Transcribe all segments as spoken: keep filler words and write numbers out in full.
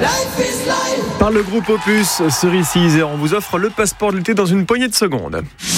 Par le groupe Opus, Cerisy Isère, on vous offre le passeport de l'été dans une poignée de secondes.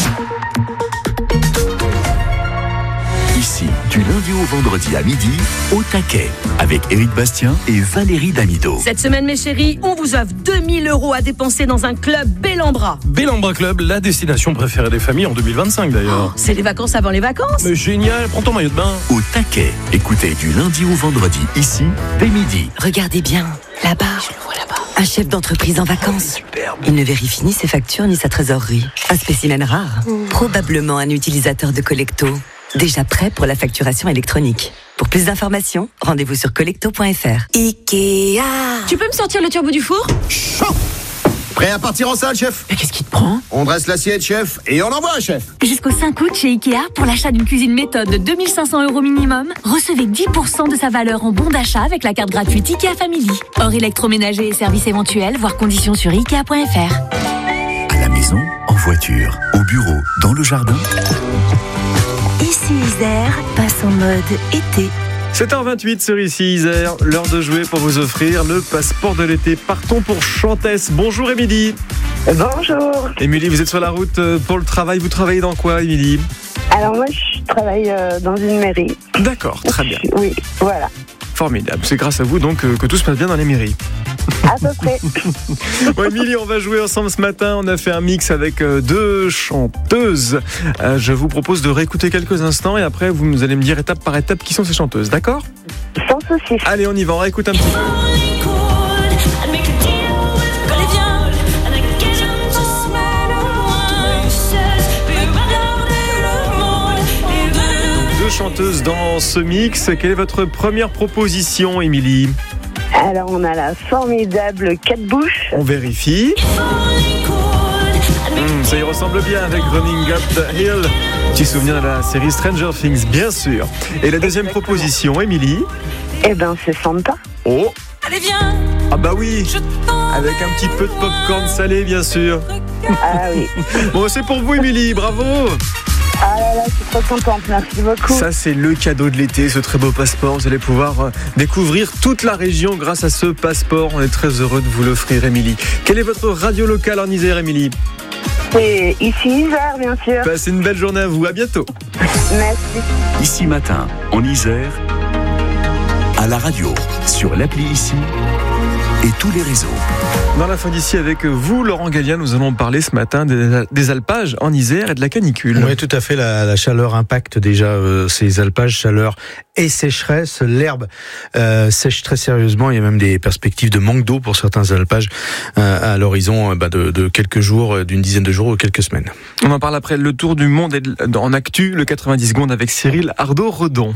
Ici, du lundi au vendredi à midi, au taquet, avec Éric Bastien et Valérie Damido. Cette semaine, mes chéris, on vous offre deux mille euros à dépenser dans un club Bellambra. Bellambra Club, la destination préférée des familles en deux mille vingt-cinq d'ailleurs. Oh, c'est les vacances avant les vacances. Mais génial, prends ton maillot de bain. Au taquet, écoutez du lundi au vendredi, ici, dès midi. Regardez bien, là-bas. Je le vois là-bas. Un chef d'entreprise en vacances. Superbe. Il ne vérifie ni ses factures ni sa trésorerie. Un spécimen rare. Mmh. Probablement un utilisateur de Collecto. Déjà prêt pour la facturation électronique. Pour plus d'informations, rendez-vous sur collecto point f r. Ikea. Tu peux me sortir le turbo du four ? Chaud. Prêt à partir en salle, chef ? Mais qu'est-ce qui te prend ? On dresse l'assiette, chef, et on envoie, chef. Jusqu'au cinq août chez Ikea, pour l'achat d'une cuisine méthode de deux mille cinq cents euros minimum, recevez dix pour cent de sa valeur en bon d'achat avec la carte gratuite Ikea Family. Hors électroménager et services éventuels, voire conditions sur ikea point f r. À la maison, en voiture, au bureau, dans le jardin. Ici Isère passe en mode été. sept heures vingt-huit sur Ici Isère, l'heure de jouer pour vous offrir le passeport de l'été. Partons pour Chantès. Bonjour Émilie. Bonjour. Émilie, vous êtes sur la route pour le travail. Vous travaillez dans quoi, Émilie ? Alors moi, je travaille dans une mairie. D'accord, très bien. Oui, voilà. Formidable. C'est grâce à vous donc que tout se passe bien dans les mairies. À peu près. Bon, Émilie, on va jouer ensemble ce matin. On a fait un mix avec deux chanteuses. Euh, je vous propose de réécouter quelques instants et après vous nous allez me dire étape par étape qui sont ces chanteuses, d'accord ? Sans souci. Allez, on y va, on réécoute un petit peu. Deux chanteuses dans ce mix. Quelle est votre première proposition, Émilie ? Alors, on a la formidable Kate Bush. On vérifie. Mmh, ça y ressemble bien avec Running Up the Hill. Petit souvenir de la série Stranger Things, bien sûr. Et la deuxième Exactement. proposition, Émilie ? Eh ben, c'est Santa. Oh ! Allez, viens ! Ah bah oui ! Avec un petit peu de popcorn salé, bien sûr. Ah oui. Bon, c'est pour vous, Émilie, bravo ! Ah là là, je suis trop contente, merci beaucoup. Ça, c'est le cadeau de l'été, ce très beau passeport. Vous allez pouvoir découvrir toute la région grâce à ce passeport. On est très heureux de vous l'offrir, Émilie. Quelle est votre radio locale en Isère, Émilie ? C'est Ici Isère, bien sûr. Passez une belle journée à vous, à bientôt. Merci. Ici matin, en Isère, à la radio, sur l'appli Ici et tous les réseaux. Dans la fin d'ici avec vous, Laurent Gallien, nous allons parler ce matin des, des alpages en Isère et de la canicule. Oui, tout à fait. La, la chaleur impacte déjà euh, ces alpages, chaleur et sécheresse. L'herbe euh, sèche très sérieusement. Il y a même des perspectives de manque d'eau pour certains alpages euh, à l'horizon euh, bah, de, de quelques jours, d'une dizaine de jours ou quelques semaines. On en parle après le tour du monde en actu, le quatre-vingt-dix secondes avec Cyril Ardo-Redon.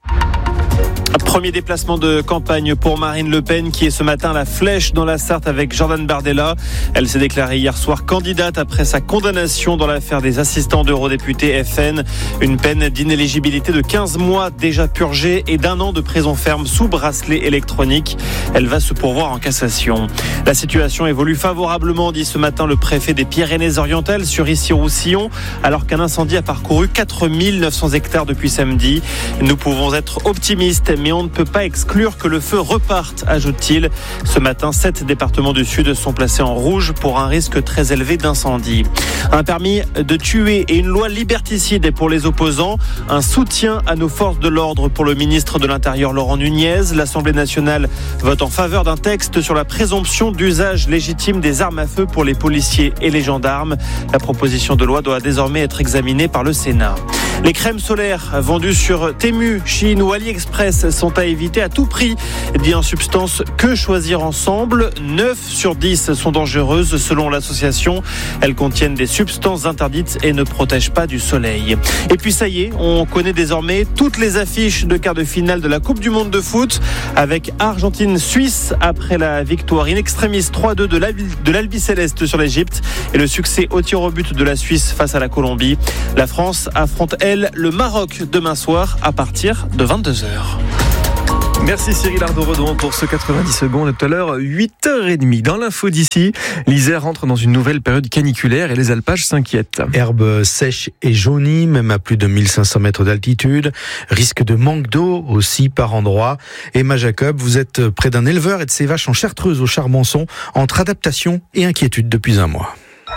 Premier déplacement de campagne pour Marine Le Pen qui est ce matin à la Flèche dans la Sarthe avec Jordan Bardella. Elle s'est déclarée hier soir candidate après sa condamnation dans l'affaire des assistants d'eurodéputés F N. Une peine d'inéligibilité de quinze mois déjà purgée et d'un an de prison ferme sous bracelet électronique. Elle va se pourvoir en cassation. La situation évolue favorablement, dit ce matin le préfet des Pyrénées-Orientales sur Issy-Roussillon, alors qu'un incendie a parcouru quatre mille neuf cents hectares depuis samedi. Nous pouvons être optimistes, mais on ne peut pas exclure que le feu reparte, ajoute-t-il. Ce matin, sept départements du Sud sont placés en rouge pour un risque très élevé d'incendie. Un permis de tuer et une loi liberticide pour les opposants. Un soutien à nos forces de l'ordre pour le ministre de l'Intérieur Laurent Nunez. L'Assemblée nationale vote en faveur d'un texte sur la présomption d'usage légitime des armes à feu pour les policiers et les gendarmes. La proposition de loi doit désormais être examinée par le Sénat. Les crèmes solaires vendues sur Temu, Chine ou AliExpress sont à éviter à tout prix, dit en substance Que Choisir Ensemble. neuf sur dix sont dangereuses selon l'association. Elles contiennent des substances interdites et ne protègent pas du soleil. Et puis ça y est, on connaît désormais toutes les affiches de quart de finale de la Coupe du Monde de foot avec Argentine-Suisse après la victoire in extremis trois deux de l'Albi Céleste sur l'Égypte et le succès au tir au but de la Suisse face à la Colombie. La France affronte, elle, le Maroc demain soir à partir de vingt-deux heures. Merci Cyril Ardo-Redon pour ce quatre-vingt-dix secondes. Tout à l'heure, huit heures trente. Dans l'info d'ici, l'Isère rentre dans une nouvelle période caniculaire et les alpages s'inquiètent. Herbe sèche et jaunie, même à plus de mille cinq cents mètres d'altitude. Risque de manque d'eau aussi par endroits. Emma Jacob, vous êtes près d'un éleveur et de ses vaches en Chartreuse au Charmençon, entre adaptation et inquiétude depuis un mois.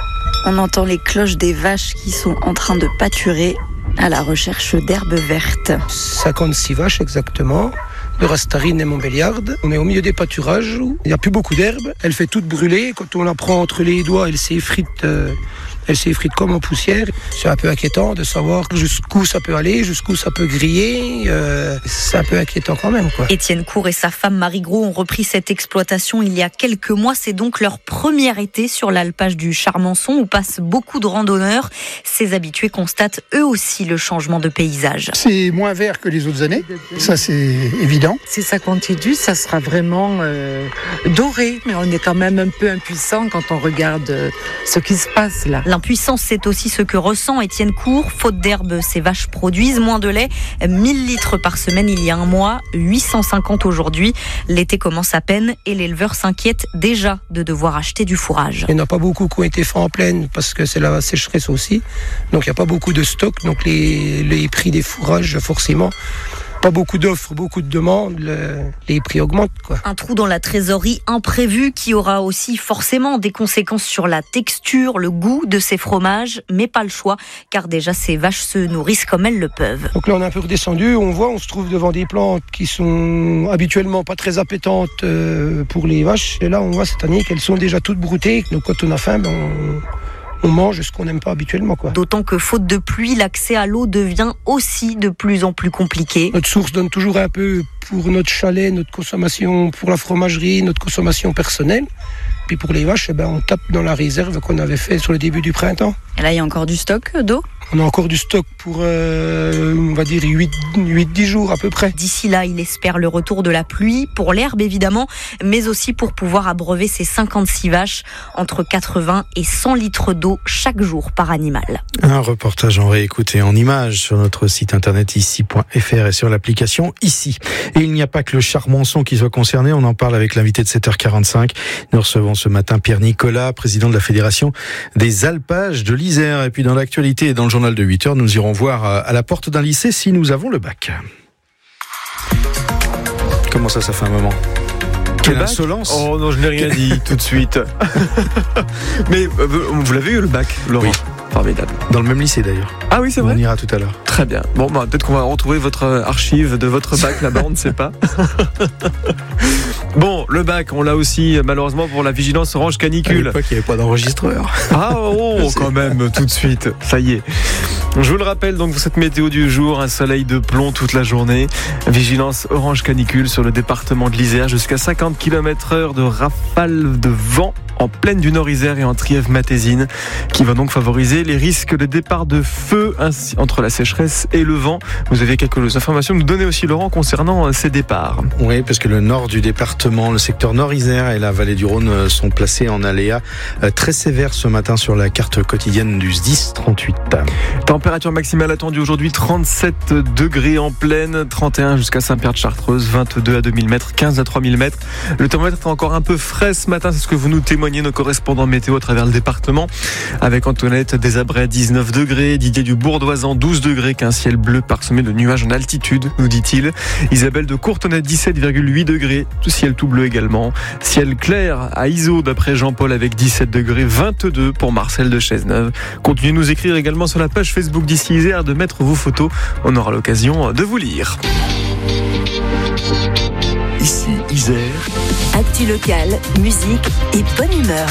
On entend les cloches des vaches qui sont en train de pâturer à la recherche d'herbes vertes. cinquante-six vaches exactement, de Rastarine et Montbéliarde. On est au milieu des pâturages où il n'y a plus beaucoup d'herbes. Elle fait toute brûler. Quand on la prend entre les doigts, elle s'effrite, euh, elle s'effrite comme en poussière. C'est un peu inquiétant de savoir jusqu'où ça peut aller, jusqu'où ça peut griller. Euh, c'est un peu inquiétant quand même, quoi. Étienne Cour et sa femme Marie Gros ont repris cette exploitation il y a quelques mois. C'est donc leur premier été sur l'alpage du Charmençon où passent beaucoup de randonneurs. Ces habitués constatent eux aussi le changement de paysage. C'est moins vert que les autres années, ça c'est évident. Si ça continue, ça sera vraiment euh, doré, mais on est quand même un peu impuissant quand on regarde euh, ce qui se passe là. L'impuissance, c'est aussi ce que ressent Étienne Cour. Faute d'herbe, ces vaches produisent moins de lait. mille litres par semaine il y a un mois, huit cent cinquante aujourd'hui. L'été commence à peine et l'éleveur s'inquiète déjà de devoir acheter du fourrage. Il n'y en a pas beaucoup qui ont été faits en plaine parce que c'est la sécheresse aussi. Donc il n'y a pas beaucoup de stock. Donc les, les prix des fourrages, forcément, pas beaucoup d'offres, beaucoup de demandes, le, les prix augmentent, quoi. Un trou dans la trésorerie imprévu qui aura aussi forcément des conséquences sur la texture, le goût de ces fromages, mais pas le choix, car déjà ces vaches se nourrissent comme elles le peuvent. Donc là on est un peu redescendu, on voit, on se trouve devant des plantes qui sont habituellement pas très appétantes pour les vaches, et là on voit cette année qu'elles sont déjà toutes broutées, donc quand on a faim, ben on... on mange ce qu'on n'aime pas habituellement, quoi. D'autant que faute de pluie, l'accès à l'eau devient aussi de plus en plus compliqué. Notre source donne toujours un peu pour notre chalet, notre consommation pour la fromagerie, notre consommation personnelle. Puis pour les vaches, eh ben, on tape dans la réserve qu'on avait fait sur le début du printemps. Et là, il y a encore du stock d'eau ? On a encore du stock pour, euh, on va dire, huit à dix jours à peu près. D'ici là, il espère le retour de la pluie, pour l'herbe évidemment, mais aussi pour pouvoir abreuver ses cinquante-six vaches, entre quatre-vingts et cent litres d'eau chaque jour par animal. Un reportage en réécouté en images sur notre site internet ici point f r et sur l'application Ici. Et il n'y a pas que le Charmençon qui soit concerné, on en parle avec l'invité de sept heures quarante-cinq. Nous recevons ce matin Pierre Nicolas, président de la Fédération des alpages de l'Isère. Et puis dans l'actualité et dans le journal de huit heures, nous irons voir à la porte d'un lycée si nous avons le bac. Comment ça, ça fait un moment ? Quelle insolence ! Oh non, je n'ai rien dit tout de suite. Mais euh, vous l'avez eu le bac, Laurent ? Oui. Formidable. Dans le même lycée d'ailleurs. Ah oui, c'est vrai. On ira tout à l'heure. Très bien. Bon, bah, peut-être qu'on va retrouver votre archive de votre bac là-bas, on ne sait pas. Bon, le bac, on l'a aussi malheureusement pour la vigilance orange canicule. À l'époque, il n'y avait pas d'enregistreur. Ah oh, quand même, tout de suite. Ça y est. Je vous le rappelle, donc, cette météo du jour, un soleil de plomb toute la journée. Vigilance orange canicule sur le département de l'Isère, jusqu'à cinquante kilomètres heure de rafales de vent en plaine du Nord-Isère et en Trièves-Matésine, qui va donc favoriser les risques de départ de feu ainsi, entre la sécheresse et le vent. Vous avez quelques informations à nous donner aussi, Laurent, concernant ces départs. Oui, parce que le nord du département, le secteur Nord-Isère et la vallée du Rhône sont placés en aléa très sévère ce matin sur la carte quotidienne du S D I S trente-huit. Température maximale attendue aujourd'hui trente-sept degrés en plaine, trente et un jusqu'à Saint-Pierre-de-Chartreuse, vingt-deux à deux mille mètres, quinze à trois mille mètres. Le thermomètre est encore un peu frais ce matin, c'est ce que vous nous témoignez, nos correspondants météo à travers le département. Avec Antoinette Desabrais, dix-neuf degrés, Didier du Bourdoisan, douze degrés, qu'un ciel bleu parsemé de nuages en altitude, nous dit-il. Isabelle de Courtenay, dix-sept virgule huit degrés, ciel tout bleu également. Ciel clair à Iso, d'après Jean-Paul, avec dix-sept degrés, vingt-deux pour Marcel de Chesneuve. Continuez de nous écrire également sur la page Facebook d'Ici Isère, de mettre vos photos. On aura l'occasion de vous lire. Ici Isère. Actu local, musique et bonne humeur.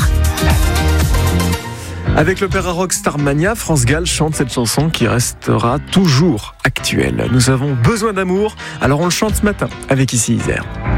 Avec l'opéra rock Starmania, France Gall chante cette chanson qui restera toujours actuelle. Nous avons besoin d'amour, alors on le chante ce matin avec Ici Isère.